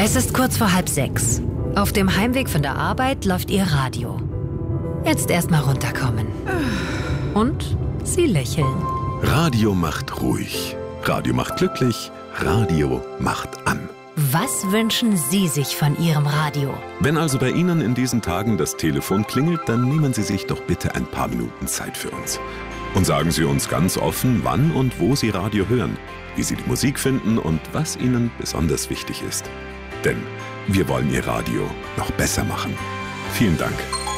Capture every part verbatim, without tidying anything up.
Es ist kurz vor halb sechs. Auf dem Heimweg von der Arbeit läuft ihr Radio. Jetzt erstmal runterkommen. Und sie lächeln. Radio macht ruhig. Radio macht glücklich. Radio macht an. Was wünschen Sie sich von Ihrem Radio? Wenn also bei Ihnen in diesen Tagen das Telefon klingelt, dann nehmen Sie sich doch bitte ein paar Minuten Zeit für uns. Und sagen Sie uns ganz offen, wann und wo Sie Radio hören, wie Sie die Musik finden und was Ihnen besonders wichtig ist. Denn wir wollen Ihr Radio noch besser machen. Vielen Dank.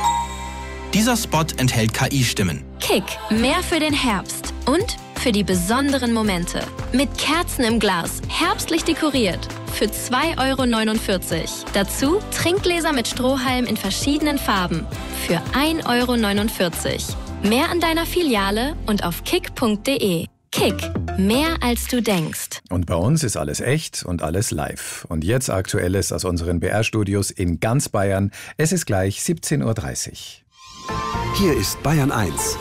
Dieser Spot enthält K I-Stimmen. Kick, mehr für den Herbst und für die besonderen Momente. Mit Kerzen im Glas, herbstlich dekoriert. Für zwei Euro neunundvierzig. Dazu Trinkgläser mit Strohhalm in verschiedenen Farben. Für ein Euro neunundvierzig. Mehr an deiner Filiale und auf kick punkt de. Kick, mehr als du denkst. Und bei uns ist alles echt und alles live. Und jetzt Aktuelles aus unseren B R-Studios in ganz Bayern. Es ist gleich siebzehn Uhr dreißig. Hier ist Bayern eins.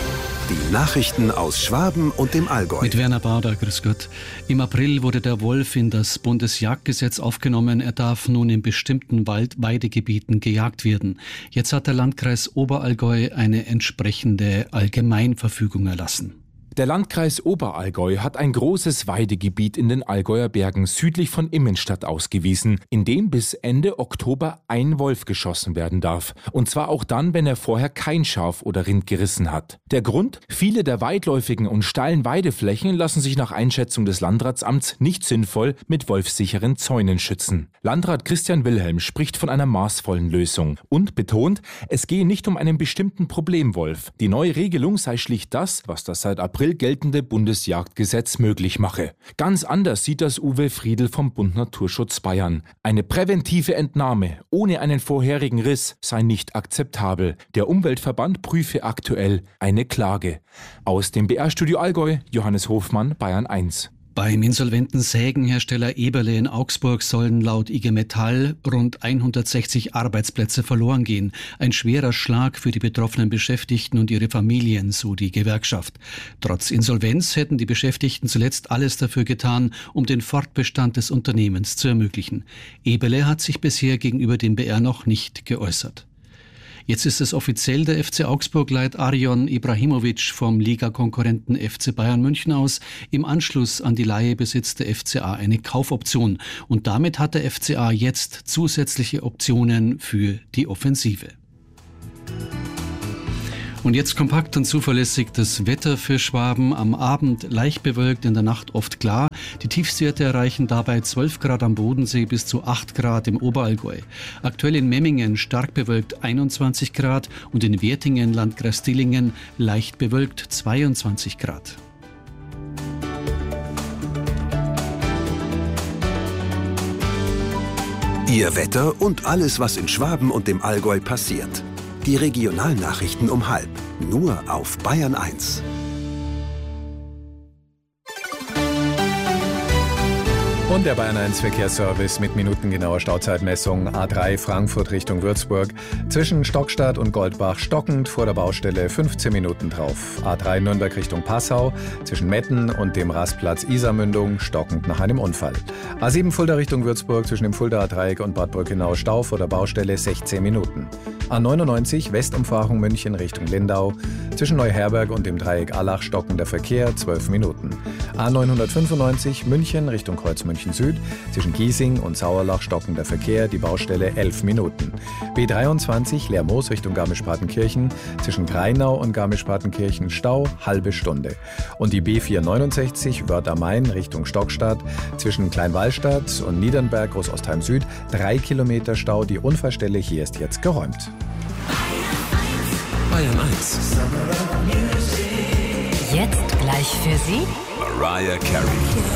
Die Nachrichten aus Schwaben und dem Allgäu. Mit Werner Bauder, grüß Gott. Im April wurde der Wolf in das Bundesjagdgesetz aufgenommen. Er darf nun in bestimmten Waldweidegebieten gejagt werden. Jetzt hat der Landkreis Oberallgäu eine entsprechende Allgemeinverfügung erlassen. Der Landkreis Oberallgäu hat ein großes Weidegebiet in den Allgäuer Bergen südlich von Immenstadt ausgewiesen, in dem bis Ende Oktober ein Wolf geschossen werden darf. Und zwar auch dann, wenn er vorher kein Schaf oder Rind gerissen hat. Der Grund? Viele der weitläufigen und steilen Weideflächen lassen sich nach Einschätzung des Landratsamts nicht sinnvoll mit wolfsicheren Zäunen schützen. Landrat Christian Wilhelm spricht von einer maßvollen Lösung und betont, es gehe nicht um einen bestimmten Problemwolf. Die neue Regelung sei schlicht das, was das seit April geltende Bundesjagdgesetz möglich mache. Ganz anders sieht das Uwe Friedl vom Bund Naturschutz Bayern. Eine präventive Entnahme ohne einen vorherigen Riss sei nicht akzeptabel. Der Umweltverband prüfe aktuell eine Klage. Aus dem B R-Studio Allgäu, Johannes Hofmann, Bayern eins. Beim insolventen Sägenhersteller Eberle in Augsburg sollen laut I G Metall rund hundertsechzig Arbeitsplätze verloren gehen. Ein schwerer Schlag für die betroffenen Beschäftigten und ihre Familien, so die Gewerkschaft. Trotz Insolvenz hätten die Beschäftigten zuletzt alles dafür getan, um den Fortbestand des Unternehmens zu ermöglichen. Eberle hat sich bisher gegenüber dem B R noch nicht geäußert. Jetzt ist es offiziell, der F C Augsburg leiht Arjon Ibrahimovic vom Ligakonkurrenten F C Bayern München aus. Im Anschluss an die Leihe besitzt der F C A eine Kaufoption. Und damit hat der F C A jetzt zusätzliche Optionen für die Offensive. Und jetzt kompakt und zuverlässig das Wetter für Schwaben. Am Abend leicht bewölkt, in der Nacht oft klar. Die Tiefstwerte erreichen dabei zwölf Grad am Bodensee bis zu acht Grad im Oberallgäu. Aktuell in Memmingen stark bewölkt einundzwanzig Grad und in Wertingen, Landkreis Dillingen, leicht bewölkt zweiundzwanzig Grad. Ihr Wetter und alles, was in Schwaben und dem Allgäu passiert. Die Regionalnachrichten um halb. Nur auf Bayern eins. Und der Bayern eins Verkehrsservice mit minutengenauer Stauzeitmessung. A drei Frankfurt Richtung Würzburg. Zwischen Stockstadt und Goldbach stockend, vor der Baustelle fünfzehn Minuten drauf. A drei Nürnberg Richtung Passau. Zwischen Metten und dem Rastplatz Isarmündung stockend nach einem Unfall. A sieben Fulda Richtung Würzburg. Zwischen dem Fuldaer Dreieck und Bad Brückenau Stau, vor der Baustelle sechzehn Minuten. A neunundneunzig Westumfahrung München Richtung Lindau. Zwischen Neuherberg und dem Dreieck Allach stockender Verkehr zwölf Minuten. A neunhundertfünfundneunzig München Richtung Kreuz München Süd, zwischen Giesing und Sauerlach stockender Verkehr, die Baustelle elf Minuten. B dreiundzwanzig Lermoos Richtung Garmisch-Partenkirchen, zwischen Greinau und Garmisch-Partenkirchen Stau, halbe Stunde. Und die B vierhundertneunundsechzig Wörth am Main Richtung Stockstadt, zwischen Kleinwallstadt und Niedernberg Großostheim Süd, drei Kilometer Stau, die Unfallstelle hier ist jetzt geräumt. Bayern eins. Jetzt gleich für Sie Mariah Carey.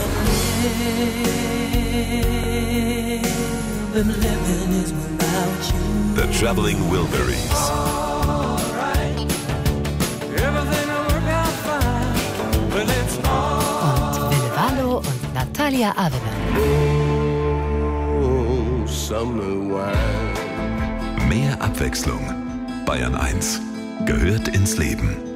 The Traveling Wilburys. und Wille Wallo und Natalia Avener. Mehr Abwechslung. Bayern eins gehört ins Leben.